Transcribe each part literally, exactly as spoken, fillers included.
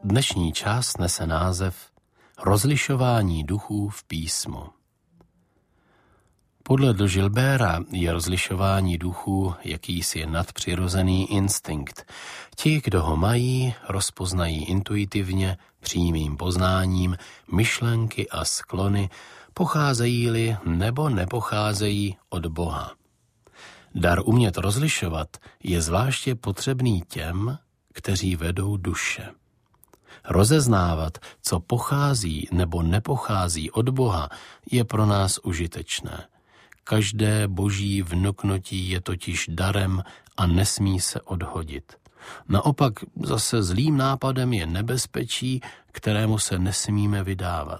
Dnešní část nese název Rozlišování duchů v písmu. Podle de Gilberta je rozlišování duchů jakýsi nadpřirozený instinkt. Ti, kdo ho mají, rozpoznají intuitivně, přímým poznáním, myšlenky a sklony, pocházejí-li nebo nepocházejí od Boha. Dar umět rozlišovat je zvláště potřebný těm, kteří vedou duše. Rozeznávat, co pochází nebo nepochází od Boha, je pro nás užitečné. Každé boží vnuknutí je totiž darem a nesmí se odhodit. Naopak zase zlým nápadem je nebezpečí, kterému se nesmíme vydávat.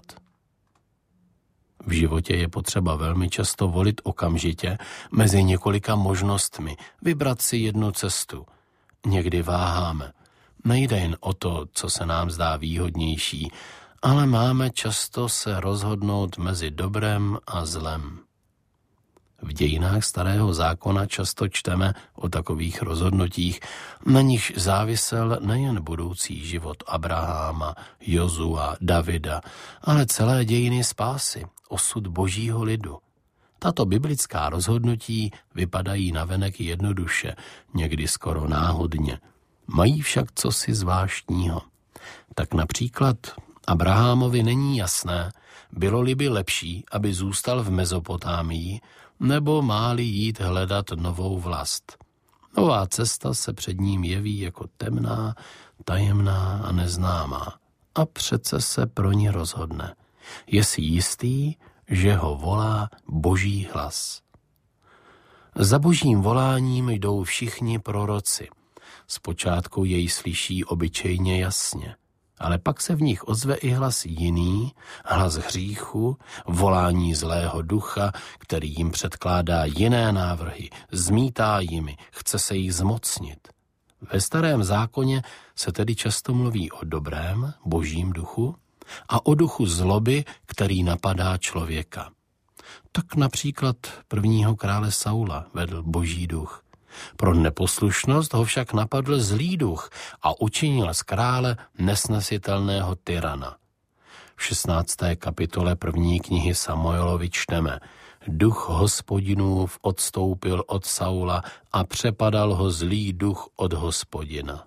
V životě je potřeba velmi často volit okamžitě mezi několika možnostmi, vybrat si jednu cestu. Někdy váháme. Nejde jen o to, co se nám zdá výhodnější, ale máme často se rozhodnout mezi dobrem a zlem. V dějinách Starého zákona často čteme o takových rozhodnutích, na nichž závisel nejen budoucí život Abraháma, Jozua, Davida, ale celé dějiny spásy, osud božího lidu. Tato biblická rozhodnutí vypadají navenek jednoduše, někdy skoro náhodně. Mají však cosi zvláštního. Tak například Abrahamovi není jasné, bylo-li by lepší, aby zůstal v Mezopotámii, nebo má-li jít hledat novou vlast. Nová cesta se před ním jeví jako temná, tajemná a neznámá. A přece se pro ní rozhodne. Je si jistý, že ho volá boží hlas. Za božím voláním jdou všichni proroci. Zpočátku jej slyší obyčejně jasně, ale pak se v nich ozve i hlas jiný, hlas hříchu, volání zlého ducha, který jim předkládá jiné návrhy, zmítá jimi, chce se jich zmocnit. Ve Starém zákoně se tedy často mluví o dobrém, božím duchu a o duchu zloby, který napadá člověka. Tak například prvního krále Saula vedl boží duch. Pro neposlušnost ho však napadl zlý duch a učinil z krále nesnesitelného tyrana. V šestnácté kapitole první knihy Samuelovi čteme: Duch Hospodinův odstoupil od Saula a přepadal ho zlý duch od Hospodina.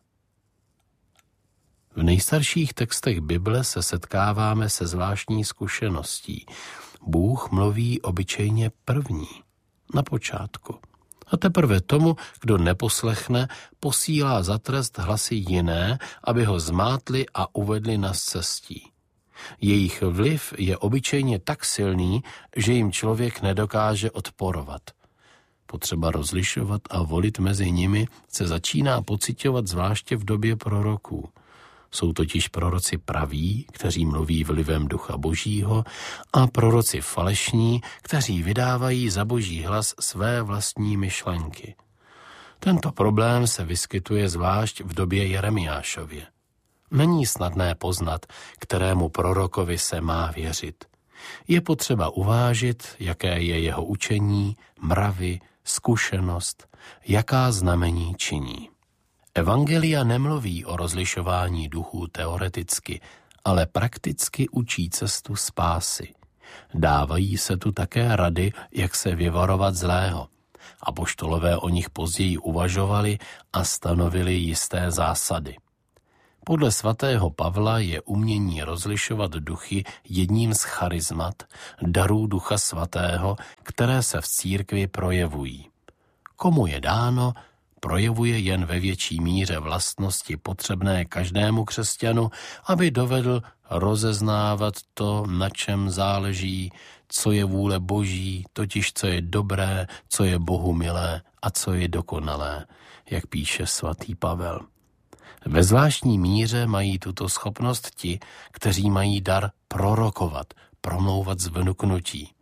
V nejstarších textech Bible se setkáváme se zvláštní zkušeností. Bůh mluví obyčejně první, na počátku. A teprve tomu, kdo neposlechne, posílá za trest hlasy jiné, aby ho zmátli a uvedli na scestí. Jejich vliv je obyčejně tak silný, že jim člověk nedokáže odporovat. Potřeba rozlišovat a volit mezi nimi se začíná pociťovat zvláště v době proroků. Jsou totiž proroci praví, kteří mluví vlivem Ducha Božího, a proroci falešní, kteří vydávají za Boží hlas své vlastní myšlenky. Tento problém se vyskytuje zvlášť v době Jeremiášově. Není snadné poznat, kterému prorokovi se má věřit. Je potřeba uvážit, jaké je jeho učení, mravy, zkušenost, jaká znamení činí. Evangelia nemluví o rozlišování duchů teoreticky, ale prakticky učí cestu spásy. Dávají se tu také rady, jak se vyvarovat zlého. Apoštolové o nich později uvažovali a stanovili jisté zásady. Podle svatého Pavla je umění rozlišovat duchy jedním z charizmat, darů Ducha Svatého, které se v církvi projevují. Komu je dáno, projevuje jen ve větší míře vlastnosti potřebné každému křesťanu, aby dovedl rozeznávat to, na čem záleží, co je vůle Boží, totiž co je dobré, co je Bohu milé a co je dokonalé, jak píše svatý Pavel. Ve zvláštní míře mají tuto schopnost ti, kteří mají dar prorokovat, promlouvat z vnuknutí.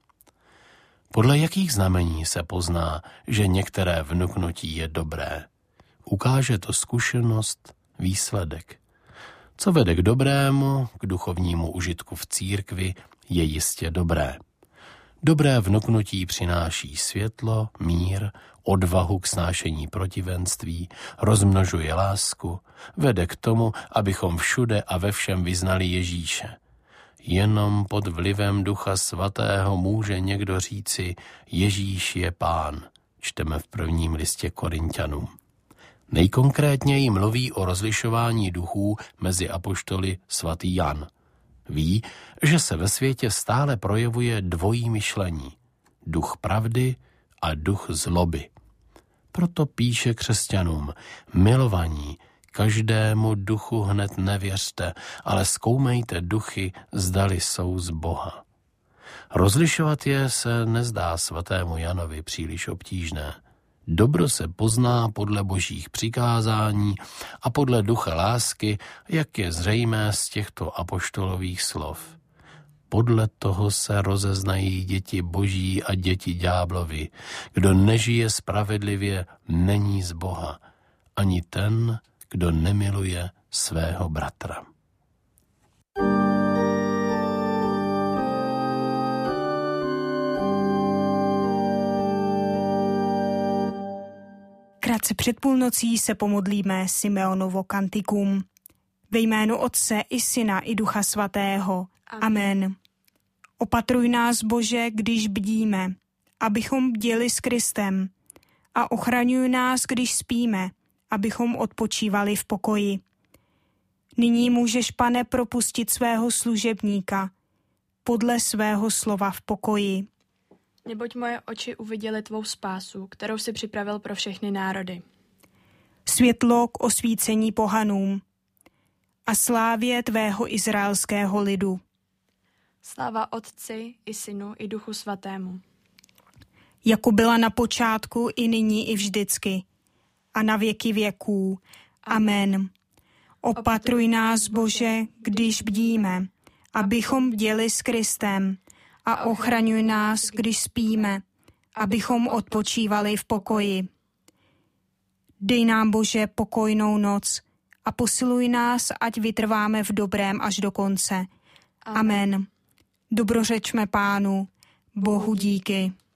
Podle jakých znamení se pozná, že některé vnuknutí je dobré? Ukáže to zkušenost, výsledek. Co vede k dobrému, k duchovnímu užitku v církvi, je jistě dobré. Dobré vnuknutí přináší světlo, mír, odvahu k snášení protivenství, rozmnožuje lásku, vede k tomu, abychom všude a ve všem vyznali Ježíše. Jenom pod vlivem Ducha Svatého může někdo říci Ježíš je Pán, čteme v prvním listě Korinťanům. Nejkonkrétněji mluví o rozlišování duchů mezi apoštoly svatý Jan. Ví, že se ve světě stále projevuje dvojí myšlení, duch pravdy a duch zloby. Proto píše křesťanům, milovaní, každému duchu hned nevěřte, ale zkoumejte duchy, zdali jsou z Boha. Rozlišovat je se nezdá svatému Janovi příliš obtížné. Dobro se pozná podle božích přikázání a podle ducha lásky, jak je zřejmé z těchto apoštolových slov. Podle toho se rozeznají děti boží a děti ďáblovi. Kdo nežije spravedlivě, není z Boha. Ani ten, kdo nemiluje svého bratra. Krátce před půlnocí se pomodlíme Simeonovo kantikum. Ve jménu Otce i Syna i Ducha Svatého. Amen. Opatruj nás, Bože, když bdíme, abychom bděli s Kristem, a ochraňuj nás, když spíme, abychom odpočívali v pokoji. Nyní můžeš, Pane, propustit svého služebníka podle svého slova v pokoji. Neboť moje oči uviděly tvou spásu, kterou si připravil pro všechny národy. Světlo k osvícení pohanům a slávě tvého izraelského lidu. Sláva Otci i Synu i Duchu Svatému. Jako byla na počátku, i nyní, i vždycky, a na věky věků. Amen. Opatruj nás, Bože, když bdíme, abychom bděli s Kristem, a ochraňuj nás, když spíme, abychom odpočívali v pokoji. Dej nám, Bože, pokojnou noc a posiluj nás, ať vytrváme v dobrém až do konce. Amen. Dobrořečme Pánu, Bohu díky.